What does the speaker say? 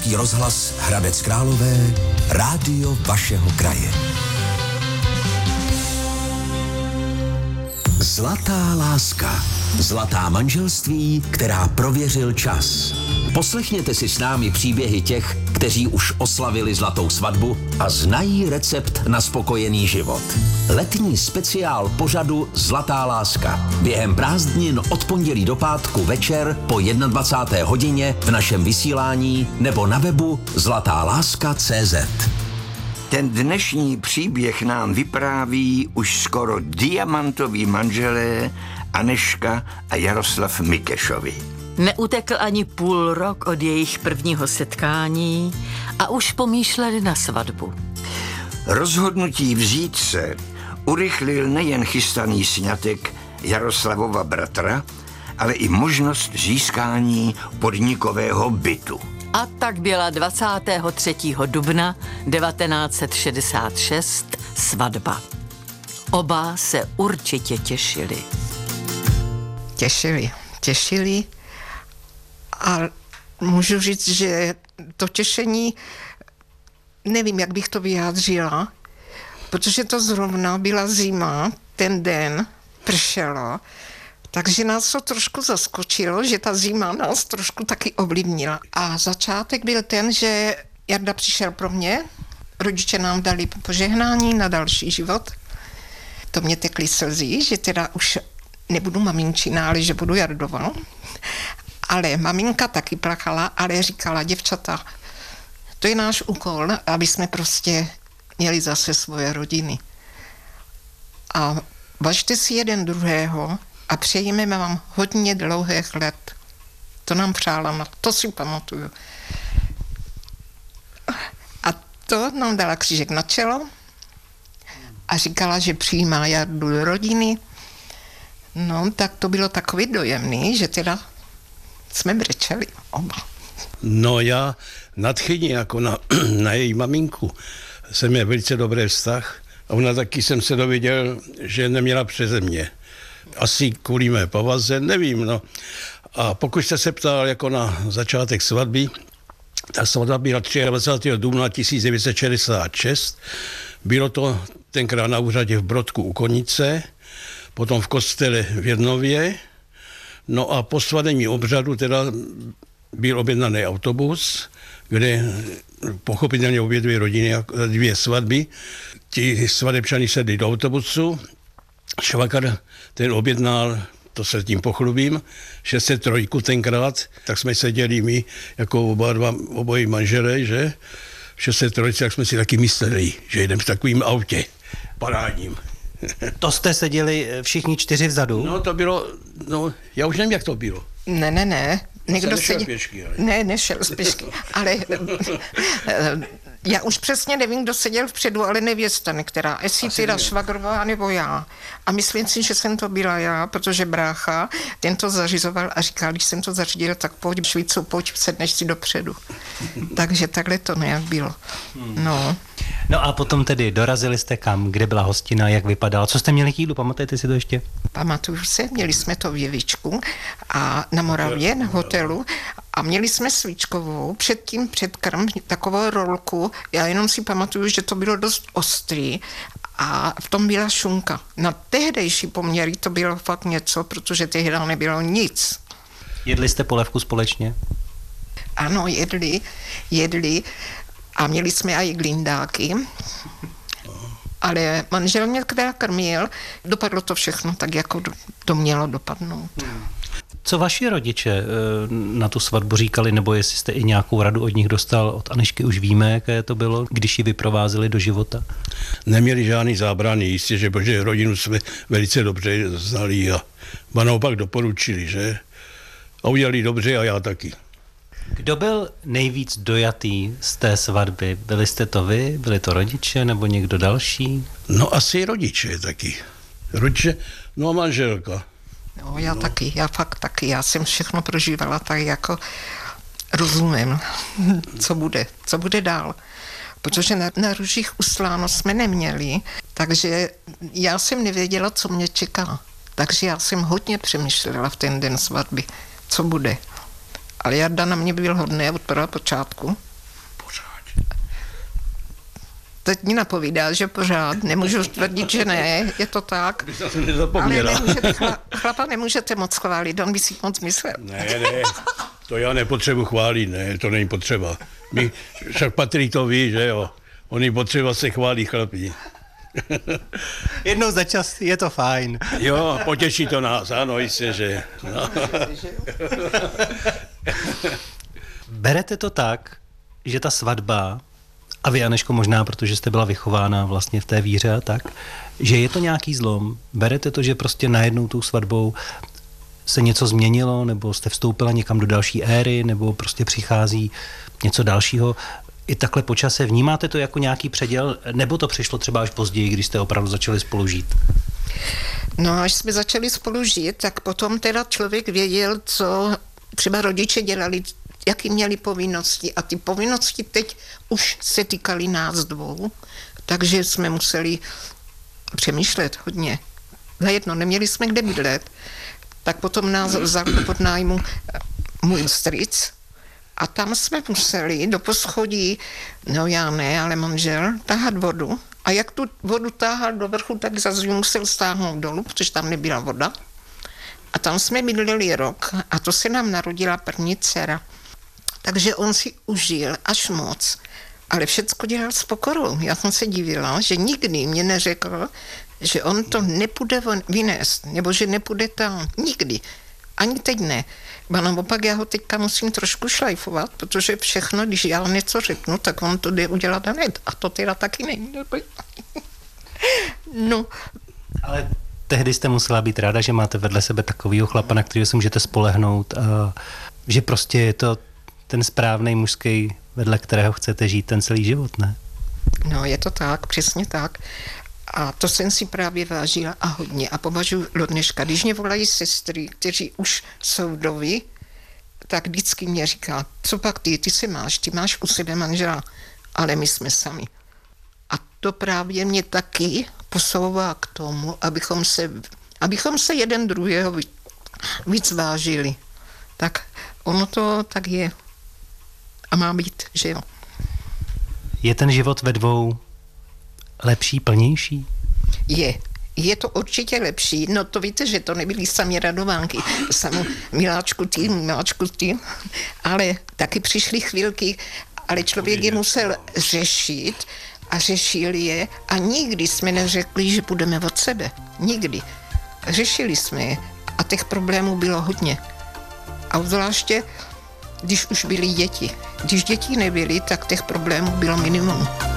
Český rozhlas Hradec Králové, rádio vašeho kraje. Zlatá láska. Zlatá manželství, která prověřil čas. Poslechněte si s námi příběhy těch, kteří už oslavili zlatou svatbu a znají recept na spokojený život. Letní speciál pořadu Zlatá láska. Během prázdnin od pondělí do pátku večer po 21. hodině v našem vysílání nebo na webu zlatáláska.cz. Ten dnešní příběh nám vypráví už skoro diamantoví manželé Anežka a Jaroslav Mikešovi. Neutekl ani půl rok od jejich prvního setkání a už pomýšleli na svatbu. Rozhodnutí vzít se urychlil nejen chystaný sňatek Jaroslavova bratra, ale i možnost získání podnikového bytu. A tak byla 23. dubna 1966 svatba. Oba se určitě těšili. Těšili a můžu říct, že to těšení, nevím, jak bych to vyjádřila, protože to zrovna byla zima, ten den pršelo, takže nás to trošku zaskočilo, že ta zima nás trošku taky ovlivnila. A začátek byl ten, že Jarda přišel pro mě, rodiče nám dali požehnání na další život. To mě tekly slzy, že teda už nebudu maminčina, ale že budu Jardova. Ale maminka taky plakala, ale říkala, děvčata, to je náš úkol, aby jsme prostě měli zase svoje rodiny. A važte si jeden druhého a přejíme vám hodně dlouhých let. To nám přála, to si pamatuju. A to nám dala křížek na čelo a říkala, že přijímá Jardu do rodiny. No, tak to bylo takový dojemný, že teda jsme brečeli oba. No já nadchyně jako na její maminku jsem měl velice dobrý vztah a ona taky jsem se dověděl, že neměla přeze mě. Asi kvůli mé povaze, nevím, no. A pokud jste se ptal jako na začátek svatby, ta svatba byla 23. dubna 1966, bylo to tenkrát na úřadě v Brodku u Konice, potom v kostele v Jednově, no a po svatebním obřadu teda byl objednaný autobus, kde pochopitelně obě dvě rodiny, dvě svatby. Ti svatebčani sedli do autobusu, švagr ten objednal, to se tím pochlubím, 603 tenkrát, tak jsme seděli my jako obojí manželé, že? V 603, tak jsme si taky mysleli, že jedeme v takovým autě parádním. To jste seděli všichni čtyři vzadu? No to bylo, no já už nevím, jak to bylo. Ne. Někdo seděl pěšky, ale... Ne, nešel z pěšky, ale já už přesně nevím, kdo seděl vpředu, ale nevězta některá, jestli teda švagrová nebo já. A myslím si, že jsem to byla já, protože brácha, ten to zařizoval a říkal, když jsem to zařídil, tak pojď Švicu, pojď, sedneš si dopředu. Takže takhle to nějak bylo. No a potom tedy dorazili jste kam, kde byla hostina, jak vypadala, co jste měli k jídlu, pamatujete si to ještě? Pamatuju se, měli jsme to v Jevičku a na Moravě, na hotelu a měli jsme svíčkovou, předtím předkrm, takovou rolku, já jenom si pamatuju, že to bylo dost ostrý a v tom byla šunka. Na tehdejší poměry to bylo fakt něco, protože tehdy nebylo nic. Jedli jste polévku společně? Ano, jedli a měli jsme i glindáky, ale manžel mě teda krmil, dopadlo to všechno tak, jako to mělo dopadnout. Co vaši rodiče na tu svatbu říkali, nebo jestli jste i nějakou radu od nich dostal? Od Anežky už víme, jaké to bylo, když ji vyprovázeli do života? Neměli žádný zábrany, jistě, že protože rodinu jsme velice dobře znali a naopak doporučili, že? A udělali dobře a já taky. Kdo byl nejvíc dojatý z té svatby? Byli jste to vy? Byli to rodiče nebo někdo další? No asi rodiče taky. Rodiče, no a manželka. No, já fakt taky. Já jsem všechno prožívala tak jako rozumím, co bude dál. Protože na růžích usláno jsme neměli, takže já jsem nevěděla, co mě čeká. Takže já jsem hodně přemýšlela v ten den svatby, co bude. Ale Jarda na mě byl hodný od prvého počátku. teď mi napovídá, že pořád nemůžu tvrdit, že ne, je to tak. Ale chlapa nemůžete moc chválit, on by si moc myslel. Ne, to já nepotřebuji chválit, ne, to není potřeba. Však Patrik to ví, že jo, on je potřeba se chválí chlapí. Jednou za čas je to fajn. Jo, potěší to nás, ano, jistě, že. No. Berete to tak, že ta svatba, a vy, Aneško, možná, protože jste byla vychována vlastně v té víře a tak, že je to nějaký zlom? Berete to, že prostě najednou tou svatbou se něco změnilo, nebo jste vstoupila někam do další éry, nebo prostě přichází něco dalšího? I takhle po čase vnímáte to jako nějaký předěl, nebo to přišlo třeba až později, když jste opravdu začali spolu žít? No, až jsme začali spolu žít, tak potom teda člověk věděl, co třeba rodiče dělali, jaký měli povinnosti. A ty povinnosti teď už se týkaly nás dvou, takže jsme museli přemýšlet hodně. Zajedno, neměli jsme kde bydlet, tak potom nás vzal do podnájmu můj strýc a tam jsme museli do poschodí, no já ne, ale manžel, tahat vodu. A jak tu vodu táhal do vrchu, tak zase musel stáhnout dolů, protože tam nebyla voda. A tam jsme bydleli rok a to se nám narodila první dcera. Takže on si užil až moc, ale všecko dělal s pokorou. Já jsem se divila, že nikdy mě neřekl, že on to nepůjde vynést, nebo že nepůjde tam. Nikdy. Ani teď ne. Ba naopak já ho teďka musím trošku šlajfovat, protože všechno, když já něco řeknu, tak on to jde udělat hned. A to teda taky není. No. Ale tehdy jste musela být ráda, že máte vedle sebe takovýho chlapa, na kterého si můžete spolehnout a že prostě je to ten správný mužský, vedle kterého chcete žít ten celý život, ne? No, je to tak, přesně tak. A to jsem si právě vážila a hodně. A považuji do dneška. Když mě volají sestry, kteří už jsou vdovy, tak vždycky mě říká, co pak ty máš u sebe manžela, ale my jsme sami. A to právě mě taky posouvá k tomu, abychom se jeden druhého víc vážili. Tak ono to tak je. A má být, že jo. Je ten život ve dvou lepší, plnější? Je to určitě lepší. No to víte, že to nebyly sami radovánky. Samu miláčku ty, ale taky přišly chvilky, ale člověk je musel řešit a řešil je a nikdy jsme neřekli, že půjdeme od sebe. Nikdy. Řešili jsme je a těch problémů bylo hodně. A zvláště, když už byly děti. Když děti nebyly, tak těch problémů bylo minimum.